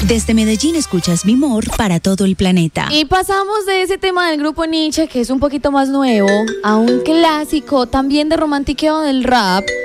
Desde Medellín escuchas Mi Mor para todo el planeta. Y pasamos de ese tema del grupo Nietzsche, que es un poquito más nuevo, a un clásico también de romantiqueo del rap,